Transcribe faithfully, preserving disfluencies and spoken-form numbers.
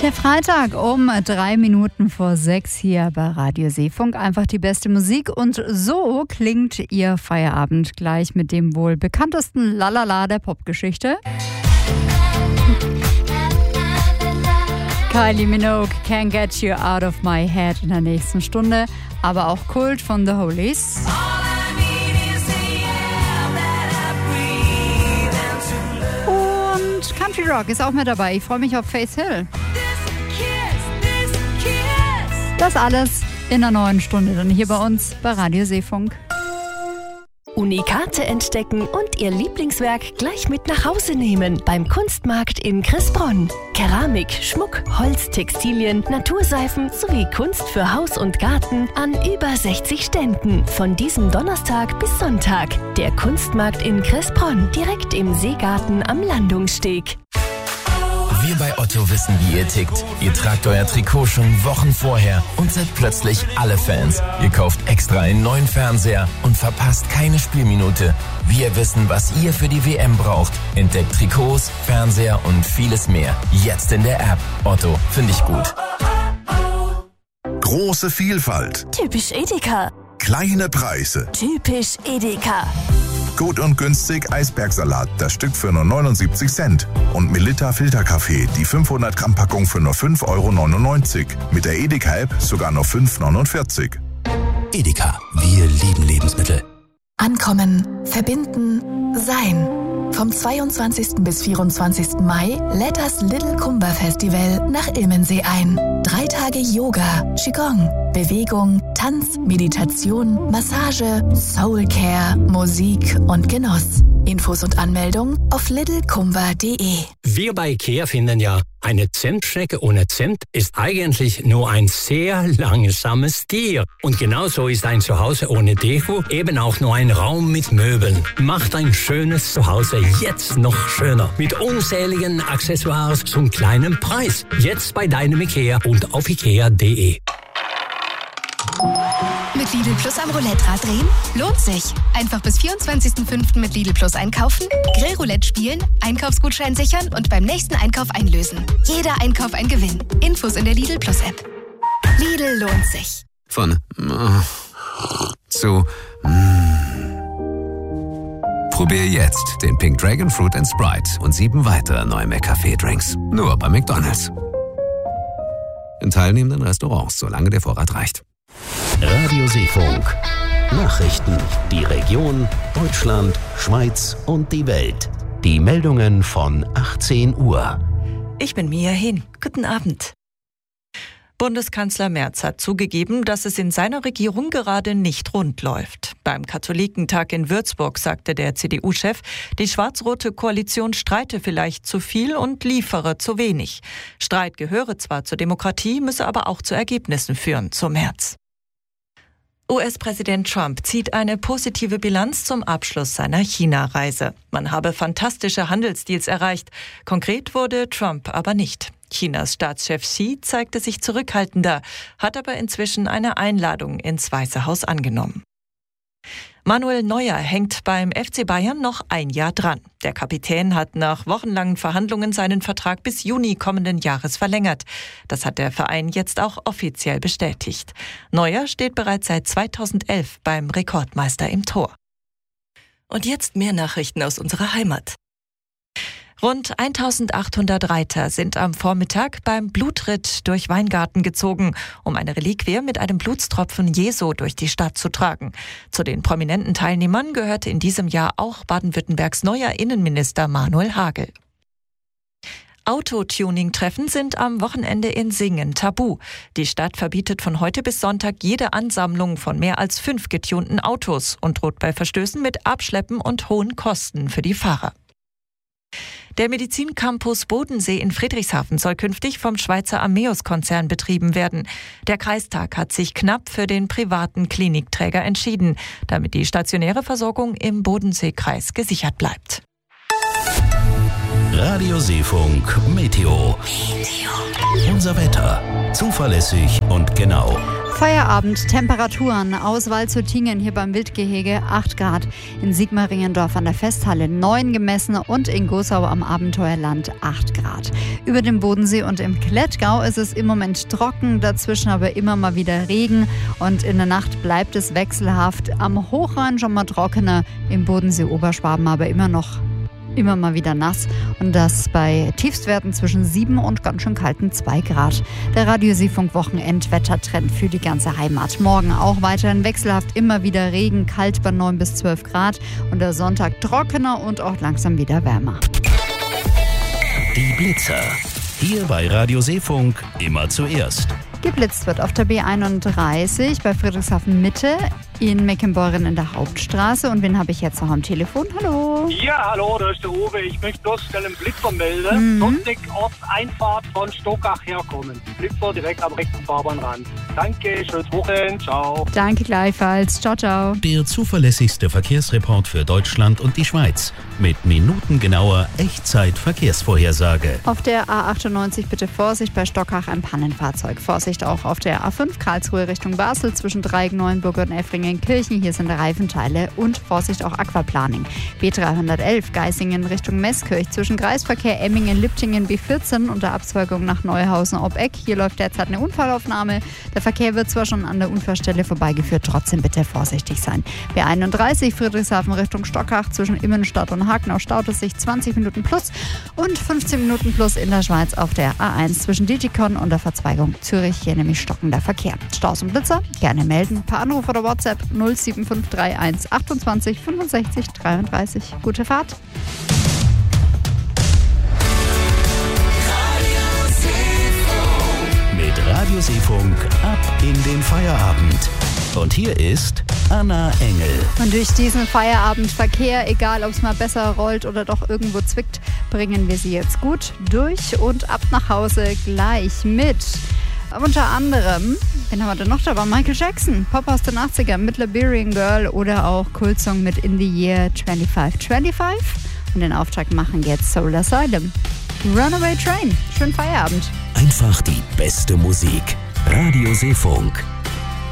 Der Freitag um drei Minuten vor sechs hier bei Radio Seefunk. Einfach die beste Musik und so klingt Ihr Feierabend gleich mit dem wohl bekanntesten Lalala der Popgeschichte. Kylie Minogue, Can't Get You Out of My Head in der nächsten Stunde, aber auch Kult von The Hollies. Und Country Rock ist auch mit dabei. Ich freue mich auf Faith Hill. Das alles in einer neuen Stunde dann hier bei uns bei Radio Seefunk. Unikate entdecken und Ihr Lieblingswerk gleich mit nach Hause nehmen beim Kunstmarkt in Cressbronn. Keramik, Schmuck, Holz, Textilien, Naturseifen sowie Kunst für Haus und Garten an über sechzig Ständen. Von diesem Donnerstag bis Sonntag. Der Kunstmarkt in Cressbronn, direkt im Seegarten am Landungssteg. Wir bei Otto wissen, wie ihr tickt. Ihr tragt euer Trikot schon Wochen vorher und seid plötzlich alle Fans. Ihr kauft extra einen neuen Fernseher und verpasst keine Spielminute. Wir wissen, was ihr für die W M braucht. Entdeckt Trikots, Fernseher und vieles mehr. Jetzt in der App. Otto, finde ich gut. Große Vielfalt. Typisch Edeka. Kleine Preise. Typisch Edeka. Gut und günstig Eisbergsalat, das Stück für nur neunundsiebzig Cent. Und Melitta Filterkaffee, die fünfhundert Gramm Packung für nur fünf Euro neunundneunzig. Mit der Edeka-App sogar nur fünf Euro neunundvierzig. Edeka, wir lieben Lebensmittel. Ankommen, verbinden, sein. Vom zweiundzwanzigsten bis vierundzwanzigsten Mai lädt das Little Kumba Festival nach Ilmensee ein. Drei Tage Yoga, Qigong, Bewegung, Tanz, Meditation, Massage, Soulcare, Musik und Genuss. Infos und Anmeldung auf little kumba punkt de. Wir bei IKEA finden ja, eine Zentschnecke ohne Cent ist eigentlich nur ein sehr langsames Tier. Und genauso ist ein Zuhause ohne Deko eben auch nur ein Raum mit Möbeln. Macht ein schönes Zuhause jetzt noch schöner. Mit unzähligen Accessoires zum kleinen Preis. Jetzt bei deinem IKEA und auf ikea punkt de. Mit Lidl Plus am Roulette-Rad drehen? Lohnt sich. Einfach bis vierundzwanzigsten fünften mit Lidl Plus einkaufen, Grillroulette spielen, Einkaufsgutschein sichern und beim nächsten Einkauf einlösen. Jeder Einkauf ein Gewinn. Infos in der Lidl Plus App. Lidl lohnt sich. Von äh, zu mm. Probier jetzt den Pink Dragon Fruit and Sprite und sieben weitere neue McCafé-Drinks. Nur bei McDonald's. In teilnehmenden Restaurants, solange der Vorrat reicht. Radio Seefunk. Nachrichten, die Region, Deutschland, Schweiz und die Welt. Die Meldungen von achtzehn Uhr. Ich bin Mia Hehn. Guten Abend. Bundeskanzler Merz hat zugegeben, dass es in seiner Regierung gerade nicht rund läuft. Beim Katholikentag in Würzburg sagte der C D U-Chef, die schwarz-rote Koalition streite vielleicht zu viel und liefere zu wenig. Streit gehöre zwar zur Demokratie, müsse aber auch zu Ergebnissen führen, so Merz. U S-Präsident Trump zieht eine positive Bilanz zum Abschluss seiner China-Reise. Man habe fantastische Handelsdeals erreicht. Konkret wurde Trump aber nicht. Chinas Staatschef Xi zeigte sich zurückhaltender, hat aber inzwischen eine Einladung ins Weiße Haus angenommen. Manuel Neuer hängt beim F C Bayern noch ein Jahr dran. Der Kapitän hat nach wochenlangen Verhandlungen seinen Vertrag bis Juni kommenden Jahres verlängert. Das hat der Verein jetzt auch offiziell bestätigt. Neuer steht bereits seit zweitausendelf beim Rekordmeister im Tor. Und jetzt mehr Nachrichten aus unserer Heimat. Rund eintausendachthundert Reiter sind am Vormittag beim Blutritt durch Weingarten gezogen, um eine Reliquie mit einem Blutstropfen Jesu durch die Stadt zu tragen. Zu den prominenten Teilnehmern gehörte in diesem Jahr auch Baden-Württembergs neuer Innenminister Manuel Hagel. Autotuning-Treffen sind am Wochenende in Singen tabu. Die Stadt verbietet von heute bis Sonntag jede Ansammlung von mehr als fünf getunten Autos und droht bei Verstößen mit Abschleppen und hohen Kosten für die Fahrer. Der Medizincampus Bodensee in Friedrichshafen soll künftig vom Schweizer Ameos-Konzern betrieben werden. Der Kreistag hat sich knapp für den privaten Klinikträger entschieden, damit die stationäre Versorgung im Bodenseekreis gesichert bleibt. Radio Seefunk Meteo. Unser Wetter. Zuverlässig und genau. Feierabend, Temperaturen aus Waldshüttingen hier beim Wildgehege acht Grad, in Sigmaringendorf an der Festhalle neun gemessen und in Gosau am Abenteuerland acht Grad. Über dem Bodensee und im Klettgau ist es im Moment trocken, dazwischen aber immer mal wieder Regen und in der Nacht bleibt es wechselhaft. Am Hochrhein schon mal trockener, im Bodensee Oberschwaben aber immer noch immer mal wieder nass und das bei Tiefstwerten zwischen sieben und ganz schön kalten zwei Grad. Der Radiosee-Funk-Wochenendwettertrend für die ganze Heimat. Morgen auch weiterhin wechselhaft, immer wieder Regen, kalt bei neun bis zwölf Grad und der Sonntag trockener und auch langsam wieder wärmer. Die Blitzer. Hier bei Radioseefunk immer zuerst. Geblitzt wird auf der B einunddreißig bei Friedrichshafen Mitte, in Meckenbeuren in der Hauptstraße. Und wen habe ich jetzt noch am Telefon? Hallo. Ja, hallo, da ist der Uwe. Ich möchte bloß schnell einen Blitzer melden. Mhm. Sonntag Ortseinfahrt von Stockach herkommen. Blitzer direkt am rechten Fahrbahnrand. Danke, schönes Wochenende, ciao. Danke gleichfalls, ciao, ciao. Der zuverlässigste Verkehrsreport für Deutschland und die Schweiz. Mit minutengenauer Echtzeit-Verkehrsvorhersage. Auf der A achtundneunzig bitte Vorsicht, bei Stockach ein Pannenfahrzeug. Vorsicht auch auf der A fünf Karlsruhe Richtung Basel zwischen Dreieck, Neuenburg und Effringen-Kirchen. Hier sind Reifenteile und Vorsicht auch Aquaplaning. B dreihundertelf Geisingen Richtung Meßkirch zwischen Kreisverkehr Emmingen-Liptingen B vierzehn und der Abzweigung nach Neuhausen ob Eck. Hier läuft derzeit eine Unfallaufnahme. Der Verkehr wird zwar schon an der Unfallstelle vorbeigeführt, trotzdem bitte vorsichtig sein. B einunddreißig Friedrichshafen Richtung Stockach zwischen Immenstadt und Hagenau staut es sich zwanzig Minuten plus und fünfzehn Minuten plus in der Schweiz auf der A eins zwischen Digicon und der Verzweigung Zürich. Hier nämlich stockender Verkehr. Staus und Blitzer gerne melden. Per Anruf oder WhatsApp null sieben fünf drei eins achtundzwanzig fünfundsechzig dreiunddreißig. Gute Fahrt. Mit Radioseefunk ab in den Feierabend. Und hier ist Anna Engel. Und durch diesen Feierabendverkehr, egal ob es mal besser rollt oder doch irgendwo zwickt, bringen wir Sie jetzt gut durch und ab nach Hause gleich mit. Unter anderem, wen haben wir denn noch dabei? Michael Jackson, Pop aus den achtzigern mit Liberian Girl oder auch Kultsong mit In the Year fünfundzwanzig fünfundzwanzig. Und den Auftrag machen jetzt Soul Asylum. Runaway Train. Schönen Feierabend. Einfach die beste Musik. Radioseefunk.